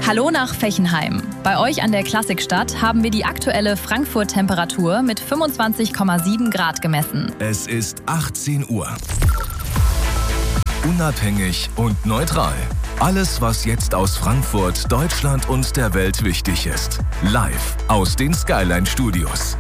Hallo nach Fechenheim. Bei euch an der Klassikstadt haben wir die aktuelle Frankfurt-Temperatur mit 25,7 Grad gemessen. Es ist 18 Uhr. Unabhängig und neutral. Alles, was jetzt aus Frankfurt, Deutschland und der Welt wichtig ist. Live aus den Skyline Studios.